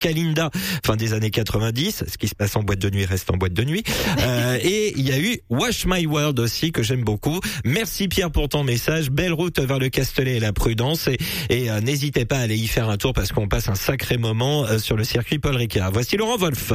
Kalinda, fin des années 90. Ce qui se passe en boîte de nuit reste en boîte de nuit. Et il y a eu Wash My World aussi, que j'aime beaucoup. Merci Pierre pour ton message. Belle route vers le Castellet et la Prudence. Et n'hésitez pas à aller y faire un tour parce qu'on passe un sacré moment sur le circuit Paul Ricard. Voici Laurent Wolf.